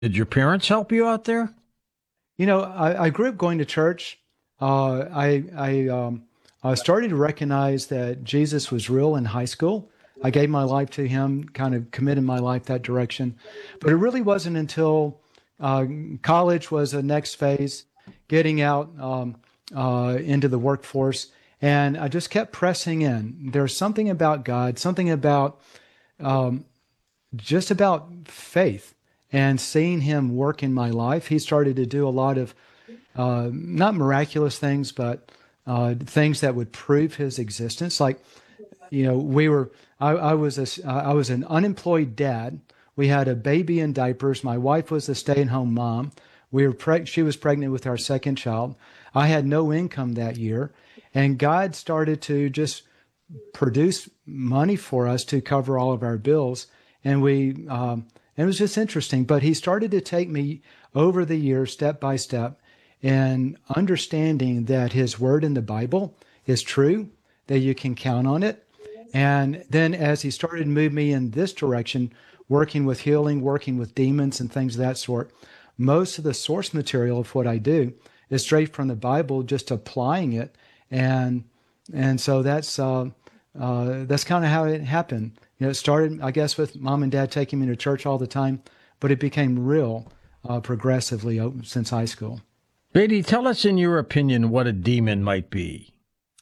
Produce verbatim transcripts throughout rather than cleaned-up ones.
Did your parents help you out there? You know, I, I grew up going to church. Uh, I I um, I started to recognize that Jesus was real in high school. I gave my life to him, kind of committed my life that direction. But it really wasn't until uh, college was the next phase, getting out um, uh, into the workforce, and I just kept pressing in. There's something about God, something about um, just about faith and seeing him work in my life. He started to do a lot of uh, not miraculous things, but uh, things that would prove his existence. Like, you know, we were, I, I was a, I was an unemployed dad. We had a baby in diapers. My wife was a stay-at-home mom. We were preg- she was pregnant with our second child. I had no income that year, and God started to just produce money for us to cover all of our bills. And we, um, it was just interesting. But he started to take me over the years, step by step, and understanding that his word in the Bible is true, that you can count on it. And then as he started to move me in this direction, working with healing, working with demons and things of that sort, most of the source material of what I do is straight from the Bible, just applying it. And and so that's uh, uh, that's kind of how it happened. You know, it started, I guess, with mom and dad taking me to church all the time, but it became real uh, progressively o- since high school. Beatty, tell us in your opinion what a demon might be.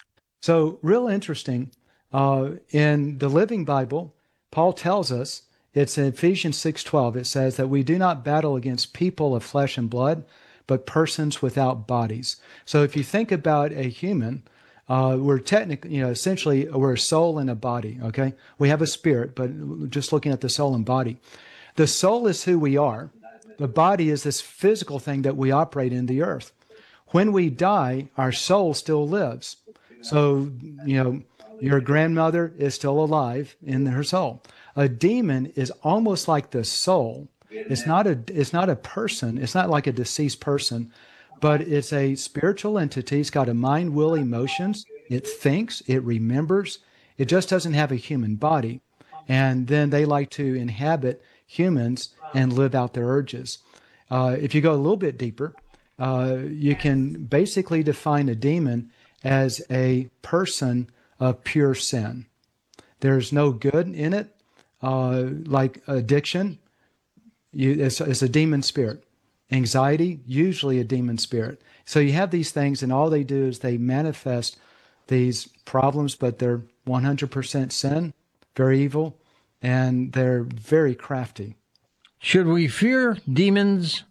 So, real interesting. Uh, in the Living Bible, Paul tells us it's in Ephesians six twelve. It says that we do not battle against people of flesh and blood, but persons without bodies. So, if you think about a human, uh, we're technically, you know, essentially we're a soul and a body. Okay, we have a spirit, but just looking at the soul and body, the soul is who we are. The body is this physical thing that we operate in the earth. When we die, our soul still lives. So, you know, your grandmother is still alive in her soul. A demon is almost like the soul. It's not a it's not a person. It's not like a deceased person, but it's a spiritual entity. It's got a mind, will, emotions. It thinks, it remembers. It just doesn't have a human body. And then they like to inhabit humans and live out their urges. Uh, if you go a little bit deeper, uh, you can basically define a demon as a person of pure sin. There's no good in it, uh, like addiction. You, it's, it's a demon spirit. Anxiety, usually a demon spirit. So you have these things, and all they do is they manifest these problems, but they're one hundred percent sin, very evil, and they're very crafty. Should we fear demons?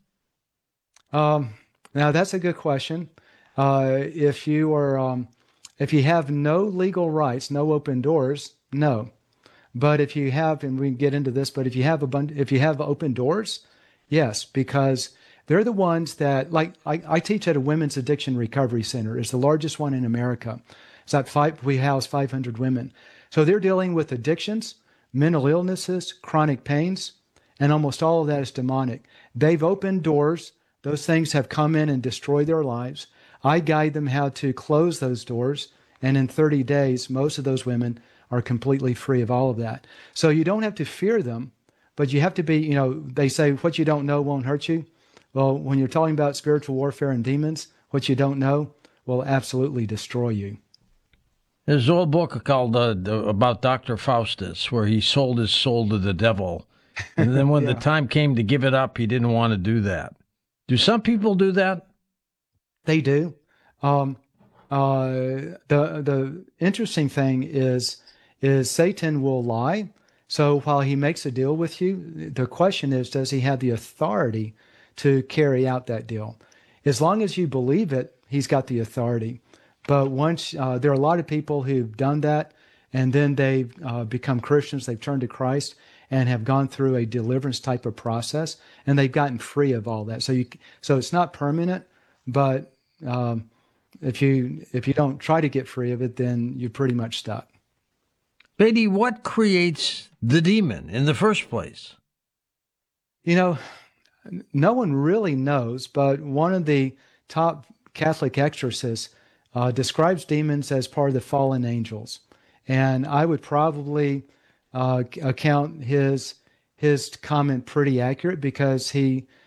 Um, Now that's a good question. Uh, if you are, um, if you have no legal rights, no open doors, no. But if you have, and we can get into this, but if you have a bunch, if you have open doors, yes, because they're the ones that, like, I, I teach at a women's addiction recovery center. It's the largest one in America. It's at five, we house five hundred women. So they're dealing with addictions, mental illnesses, chronic pains, and almost all of that is demonic. They've opened doors. Those things have come in and destroyed their lives. I guide them how to close those doors. And in thirty days, most of those women are completely free of all of that. So you don't have to fear them, but you have to be, you know, they say what you don't know won't hurt you. Well, when you're talking about spiritual warfare and demons, what you don't know will absolutely destroy you. There's an old book called uh, about Doctor Faustus, where he sold his soul to the devil. And then when the Yeah, time came to give it up, he didn't want to do that. Do some people do that? they do. Um, uh, the the interesting thing is is Satan will lie. So while he makes a deal with you, the question is, does he have the authority to carry out that deal? As long as you believe it, he's got the authority. But once uh, there are a lot of people who've done that, and then they've uh, become Christians, they've turned to Christ, and have gone through a deliverance type of process, and they've gotten free of all that. So you, so it's not permanent, but um, if you if you don't try to get free of it, then you're pretty much stuck. Beatty, what creates the demon in the first place? You know, no one really knows, but one of the top Catholic exorcists uh, describes demons as part of the fallen angels, and I would probably uh, account his his comment pretty accurate because he